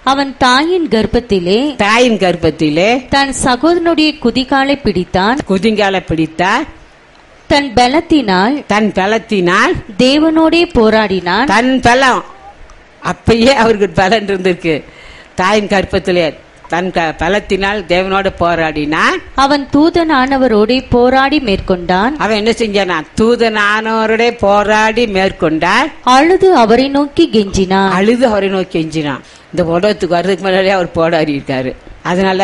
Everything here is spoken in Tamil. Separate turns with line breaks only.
அவன் தாயின் கர்ப்பத்திலே தன் சகோதரனுடைய குதிகாலை பிடித்தான். தன் பலத்தினால் தேவனோடே போராடினான்.
தன் பலம் அப்பயே அவருக்கு பலன் இருந்திருக்கு. தாயின் கர்ப்பத்திலே தன் பலத்தினால் தேவனோட போராடினான்.
அவன் தூதனானவரோட போராடி மேற்கொண்டான்.
அவன் என்ன செஞ்சானா? தூதனானவரோட போராடி மேற்கொண்டான்.
அழுது அவரை நோக்கி கெஞ்சினான்.
இந்த உலகத்துக்கு வர்றதுக்கு முன்னாலே அவர் போராடி இருக்காரு. அதனால